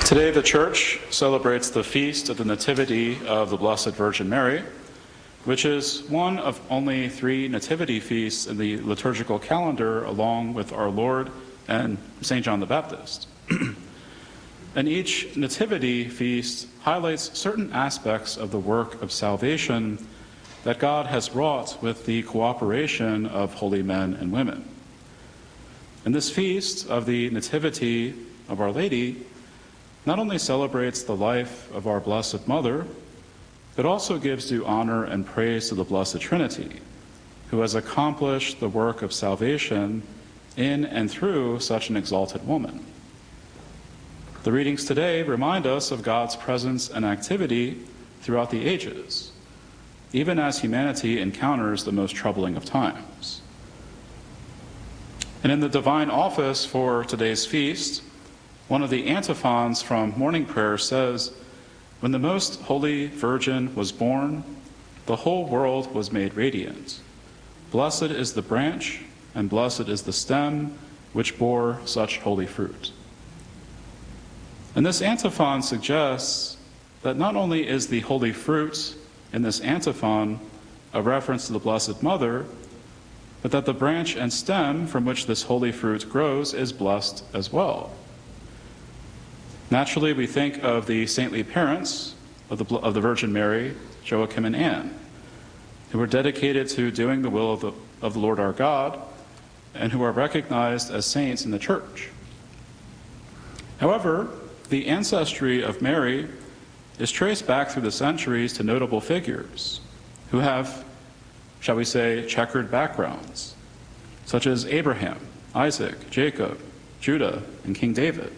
Today the Church celebrates the feast of the Nativity of the Blessed Virgin Mary, which is one of only 3 nativity feasts in the liturgical calendar, along with our Lord and St. John the Baptist. And each nativity feast highlights certain aspects of the work of salvation that God has wrought with the cooperation of holy men and women. And this feast of the Nativity of Our Lady not only celebrates the life of our Blessed Mother, it also gives due honor and praise to the Blessed Trinity, who has accomplished the work of salvation in and through such an exalted woman. The readings today remind us of God's presence and activity throughout the ages, even as humanity encounters the most troubling of times. And in the divine office for today's feast, one of the antiphons from morning prayer says, "When the most holy Virgin was born, the whole world was made radiant. Blessed is the branch, and blessed is the stem, which bore such holy fruit." And this antiphon suggests that not only is the holy fruit in this antiphon a reference to the Blessed Mother, but that the branch and stem from which this holy fruit grows is blessed as well. Naturally, we think of the saintly parents of the Virgin Mary, Joachim and Anne, who were dedicated to doing the will of the Lord our God, and who are recognized as saints in the Church. However, the ancestry of Mary is traced back through the centuries to notable figures who have, shall we say, checkered backgrounds, such as Abraham, Isaac, Jacob, Judah, and King David.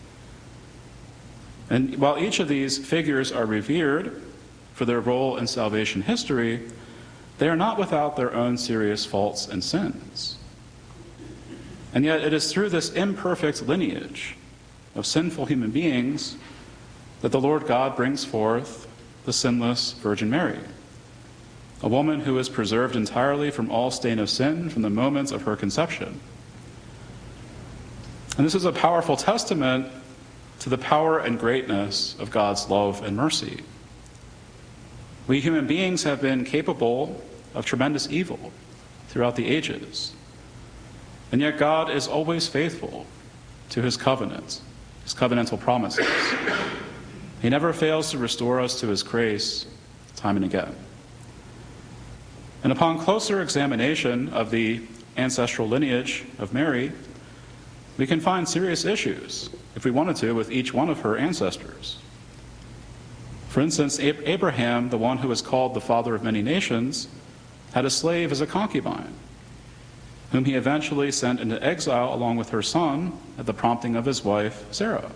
And while each of these figures are revered for their role in salvation history, they are not without their own serious faults and sins. And yet it is through this imperfect lineage of sinful human beings that the Lord God brings forth the sinless Virgin Mary, a woman who is preserved entirely from all stain of sin from the moment of her conception. And this is a powerful testament to the power and greatness of God's love and mercy. We human beings have been capable of tremendous evil throughout the ages, and yet God is always faithful to his covenant, his covenantal promises. He never fails to restore us to his grace time and again. And upon closer examination of the ancestral lineage of Mary, we can find serious issues, if we wanted to, with each one of her ancestors. For instance, Abraham, the one who is called the father of many nations, had a slave as a concubine, whom he eventually sent into exile along with her son at the prompting of his wife, Sarah.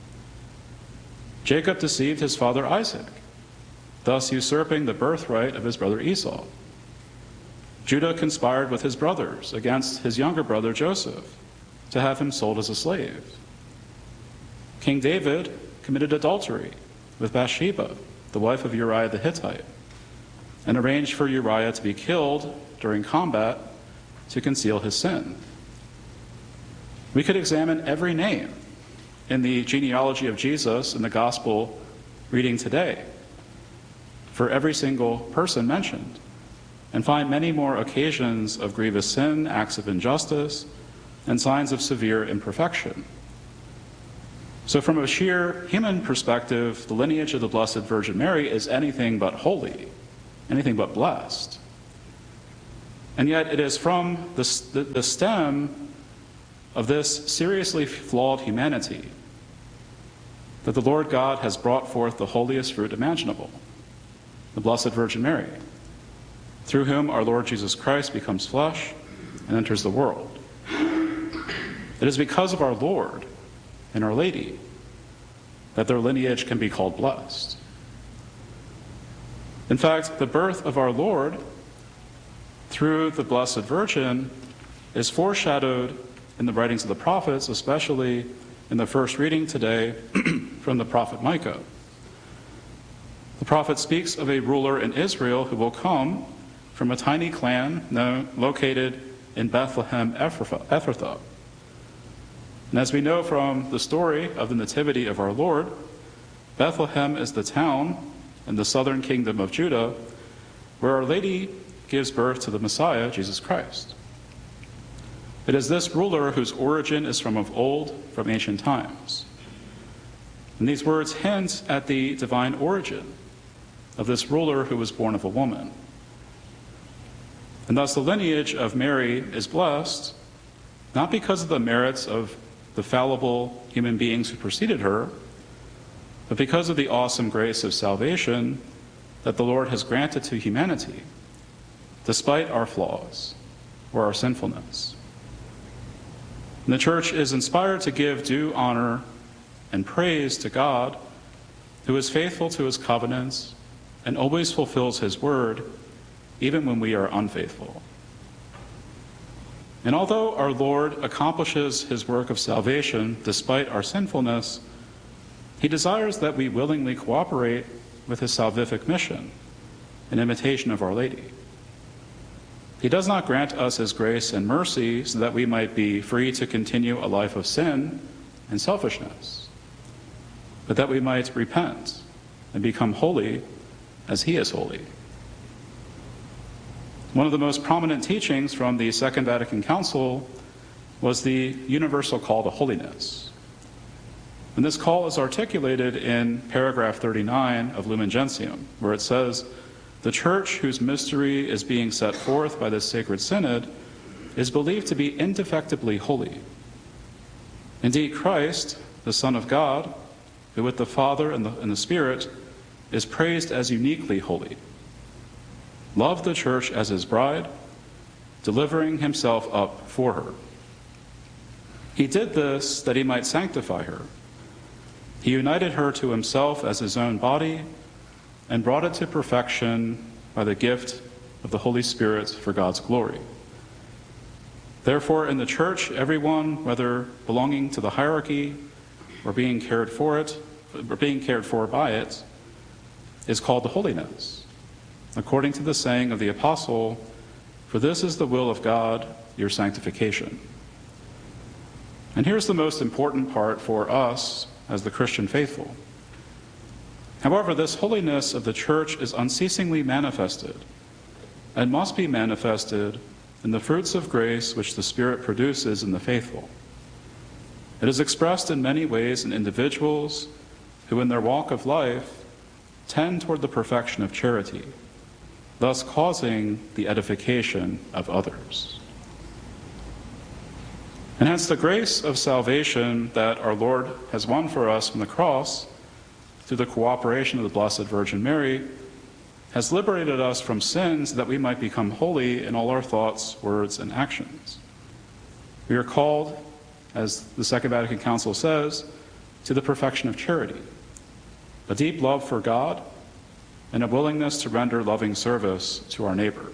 Jacob deceived his father Isaac, thus usurping the birthright of his brother Esau. Judah conspired with his brothers against his younger brother Joseph to have him sold as a slave. King David committed adultery with Bathsheba, the wife of Uriah the Hittite, and arranged for Uriah to be killed during combat to conceal his sin. We could examine every name in the genealogy of Jesus in the gospel reading today for every single person mentioned, and find many more occasions of grievous sin, acts of injustice, and signs of severe imperfection. So from a sheer human perspective, the lineage of the Blessed Virgin Mary is anything but holy, anything but blessed. And yet it is from the stem of this seriously flawed humanity that the Lord God has brought forth the holiest fruit imaginable, the Blessed Virgin Mary, through whom our Lord Jesus Christ becomes flesh and enters the world. It is because of our Lord and Our Lady that their lineage can be called blessed. In fact, the birth of our Lord through the Blessed Virgin is foreshadowed in the writings of the prophets, especially in the first reading today from the prophet Micah. The prophet speaks of a ruler in Israel who will come from a tiny clan located in Bethlehem Ephrathah. And as we know from the story of the Nativity of our Lord, Bethlehem is the town in the southern kingdom of Judah where Our Lady gives birth to the Messiah, Jesus Christ. It is this ruler whose origin is from of old, from ancient times. And these words hint at the divine origin of this ruler who was born of a woman. And thus the lineage of Mary is blessed, not because of the merits of the fallible human beings who preceded her, but because of the awesome grace of salvation that the Lord has granted to humanity, despite our flaws or our sinfulness. And the Church is inspired to give due honor and praise to God, who is faithful to his covenants and always fulfills his word, even when we are unfaithful. And although our Lord accomplishes his work of salvation despite our sinfulness, he desires that we willingly cooperate with his salvific mission in imitation of Our Lady. He does not grant us his grace and mercy so that we might be free to continue a life of sin and selfishness, but that we might repent and become holy as he is holy. One of the most prominent teachings from the Second Vatican Council was the universal call to holiness. And this call is articulated in paragraph 39 of Lumen Gentium, where it says, "The Church, whose mystery is being set forth by this sacred synod, is believed to be indefectibly holy. Indeed, Christ, the Son of God, who with the Father and the Spirit is praised as uniquely holy, loved the Church as his bride, delivering himself up for her. He did this that he might sanctify her. He united her to himself as his own body and brought it to perfection by the gift of the Holy Spirit for God's glory. Therefore, in the Church, everyone, whether belonging to the hierarchy or being cared for by it, is called to holiness, according to the saying of the Apostle, 'For this is the will of God, your sanctification.'" And here's the most important part for us as the Christian faithful. However, this holiness of the Church is unceasingly manifested and must be manifested in the fruits of grace which the Spirit produces in the faithful. It is expressed in many ways in individuals who in their walk of life tend toward the perfection of charity, thus causing the edification of others. And hence the grace of salvation that our Lord has won for us from the cross through the cooperation of the Blessed Virgin Mary has liberated us from sins that we might become holy in all our thoughts, words, and actions. We are called, as the Second Vatican Council says, to the perfection of charity, a deep love for God, and a willingness to render loving service to our neighbor.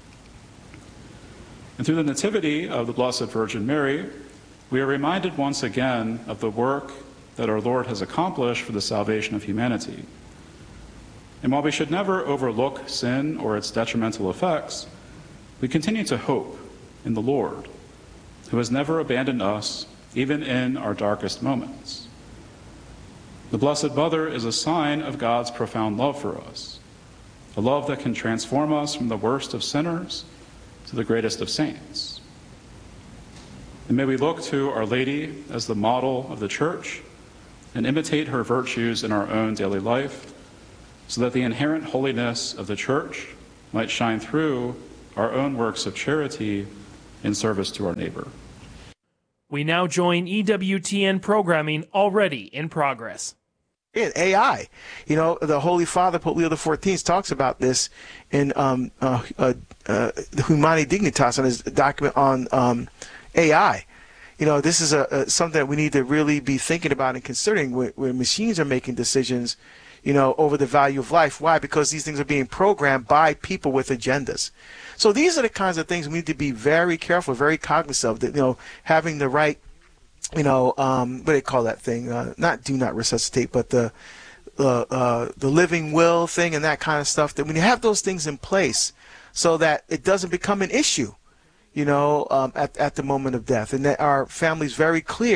And through the Nativity of the Blessed Virgin Mary, we are reminded once again of the work that our Lord has accomplished for the salvation of humanity. And while we should never overlook sin or its detrimental effects, we continue to hope in the Lord, who has never abandoned us, even in our darkest moments. The Blessed Mother is a sign of God's profound love for us, a love that can transform us from the worst of sinners to the greatest of saints. And may we look to Our Lady as the model of the Church and imitate her virtues in our own daily life, so that the inherent holiness of the Church might shine through our own works of charity in service to our neighbor. We now join EWTN programming already in progress. In AI, the Holy Father, Pope Leo XIV, talks about this in Humani Dignitas on his document on AI. This is something that we need to really be thinking about and considering when machines are making decisions, over the value of life. Why? Because these things are being programmed by people with agendas. So these are the kinds of things we need to be very careful, very cognizant of, that, having the right, what do they call that thing? Not do not resuscitate, but the living will thing and that kind of stuff, that when you have those things in place so that it doesn't become an issue, at the moment of death, and that our family's very clear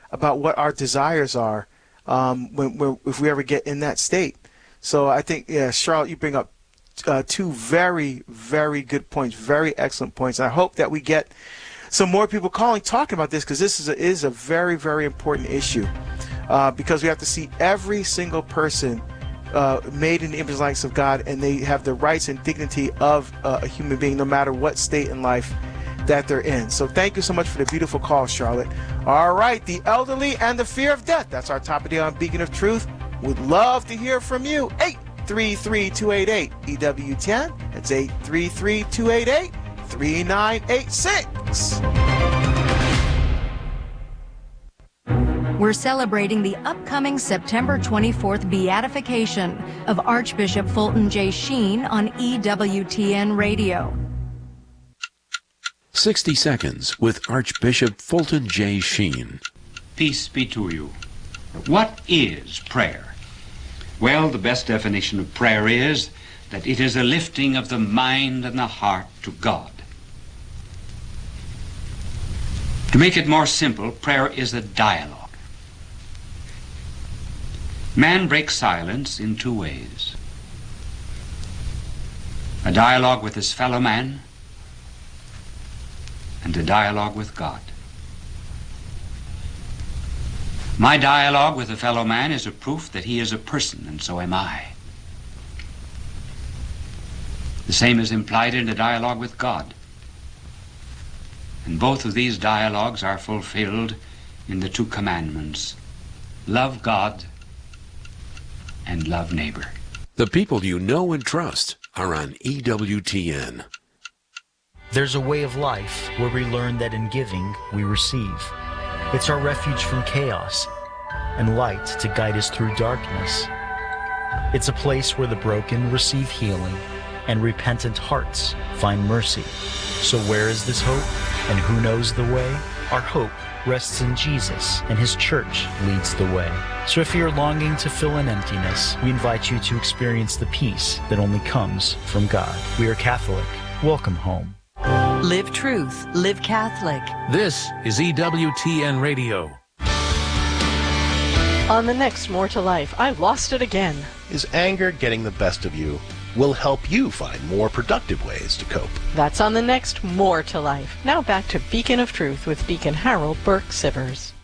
about what our desires are if we ever get in that state. So I think, yeah, Charlotte, you bring up two very, very good points, very excellent points. And I hope that we get some more people calling, talking about this, because this is a very, very important issue. Because we have to see every single person made in the image and likeness of God, and they have the rights and dignity of a human being, no matter what state in life that they're in. So thank you so much for the beautiful call, Charlotte. All right, the elderly and the fear of death. That's our topic today on Beacon of Truth. Would love to hear from you. 833-288 EWTN. That's 833-288-3986. We're celebrating the upcoming September 24th beatification of Archbishop Fulton J. Sheen on EWTN Radio. 60 Seconds with Archbishop Fulton J. Sheen. Peace be to you. What is prayer? Well, the best definition of prayer is that it is a lifting of the mind and the heart to God. To make it more simple, prayer is a dialogue. Man breaks silence in two ways. A dialogue with his fellow man and a dialogue with God. My dialogue with a fellow man is a proof that he is a person, and so am I. The same is implied in a dialogue with God. And both of these dialogues are fulfilled in the two commandments: love God and love neighbor. The people you know and trust are on EWTN. There's a way of life where we learn that in giving, we receive. It's our refuge from chaos and light to guide us through darkness. It's a place where the broken receive healing and repentant hearts find mercy. So where is this hope, and who knows the way? Our hope rests in Jesus, and His church leads the way. So if you're longing to fill an emptiness, we invite you to experience the peace that only comes from God. We are Catholic. Welcome home. Live truth. Live Catholic. This is EWTN Radio. On the next More to Life, I lost it again. Is anger getting the best of you? We'll help you find more productive ways to cope. That's on the next More to Life. Now back to Beacon of Truth with Deacon Harold Burke Sivers.